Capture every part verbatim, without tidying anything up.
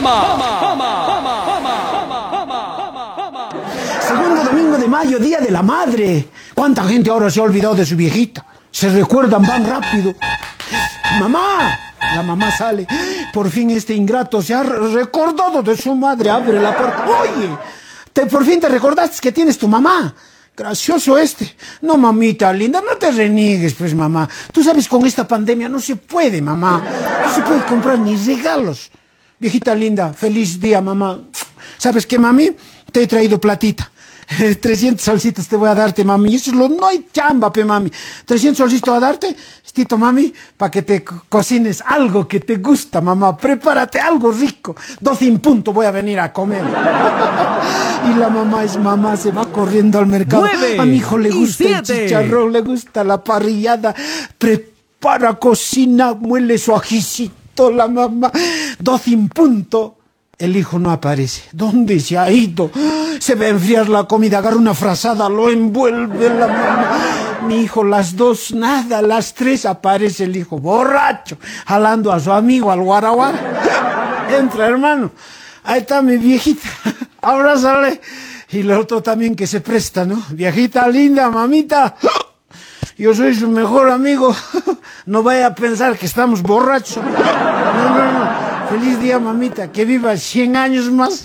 Segundo domingo de mayo, Día de la Madre. ¿Cuánta gente ahora se ha olvidado de su viejita? Se recuerdan, van rápido. ¡Mamá! La mamá sale. Por fin este ingrato se ha recordado de su madre. Abre la puerta. ¡Oye! Te, por fin te recordaste que tienes tu mamá. Gracioso este. No, mamita linda, no te reniegues, pues, mamá. Tú sabes, con esta pandemia no se puede, mamá. No se puede comprar ni regalos. Viejita linda, feliz día, mamá. ¿Sabes qué, mami? Te he traído platita. trescientos solcitos te voy a darte, mami. Eso es lo... No hay chamba, pe, mami. trescientos solcitos te voy a darte, Tito, mami, para que te co cocines algo que te gusta, mamá. Prepárate algo rico. doce en punto voy a venir a comer. Y la mamá es mamá, se va corriendo al mercado. Nueve a mi hijo le gusta el chicharrón, le gusta la parrillada. Prepara, cocina, muele su ajicito la mamá. doce en punto. El hijo no aparece. ¿Dónde se ha ido? Se va a enfriar la comida, agarra una frazada, lo envuelve la mamá. Mi hijo, las dos, nada, las tres aparece el hijo, borracho, jalando a su amigo, al guaraguara. Entra, hermano. Ahí está mi viejita. Ahora sale. Y el otro también que se presta, ¿no? Viejita linda, mamita. Yo soy su mejor amigo. No vaya a pensar que estamos borrachos. No, no, no. Feliz día, mamita, que viva cien años más.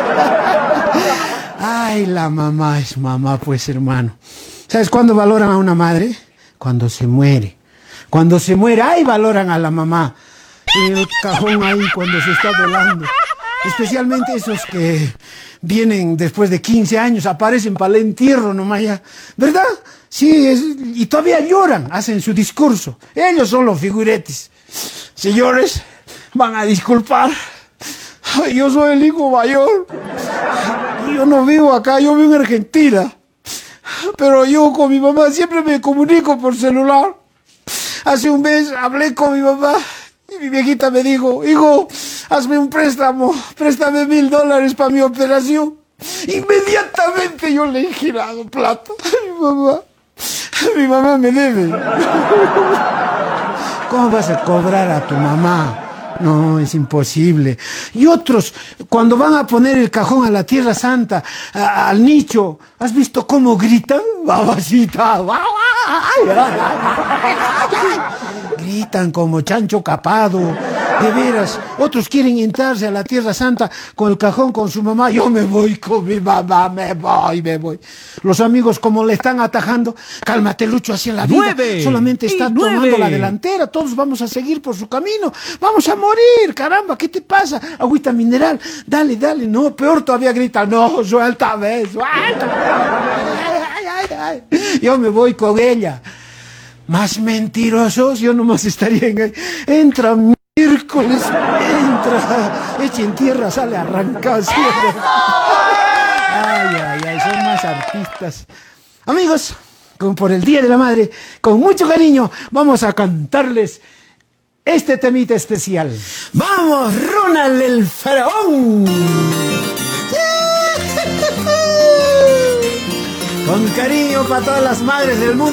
Ay, la mamá es mamá, pues, hermano. ¿Sabes cuándo valoran a una madre? Cuando se muere. Cuando se muere, ay, valoran a la mamá. En el cajón ahí, cuando se está velando. Especialmente esos que vienen después de quince años, aparecen para el entierro nomás ya. ¿Verdad? Sí, es, y todavía lloran, hacen su discurso. Ellos son los figuretes. Señores, van a disculpar. Ay, yo soy el hijo mayor. Yo no vivo acá, yo vivo en Argentina. Pero yo con mi mamá siempre me comunico por celular. Hace un mes hablé con mi mamá y mi viejita me dijo, hijo, hazme un préstamo, préstame mil dólares para mi operación. Inmediatamente yo le he girado plata a mi mamá. Mi mamá me debe. ¿Cómo vas a cobrar a tu mamá? No, es imposible. Y otros, cuando van a poner el cajón a la Tierra Santa, a, al nicho, ¿has visto cómo gritan? Babacita. Gritan como chancho capado. De veras, otros quieren entrarse a la Tierra Santa con el cajón con su mamá. Yo me voy con mi mamá, me voy, me voy. Los amigos, como le están atajando, cálmate, Lucho, hacia la vida. Nueve Solamente está nueve. tomando la delantera. Todos vamos a seguir por su camino. Vamos a morir, caramba, ¿qué te pasa? Agüita mineral, dale, dale. No, peor todavía grita, no, suéltame, suéltame. Ay, ay, ay. Yo me voy con ella. Más mentirosos, yo nomás estaría en ahí. Entra miércoles, entra, echa en tierra, sale arrancado. ¿Sí? Ay, ay, ay, son más artistas. Amigos, como por el Día de la Madre, con mucho cariño, vamos a cantarles este temita especial. ¡Vamos, Ronald el Faraón! Con cariño para todas las madres del mundo.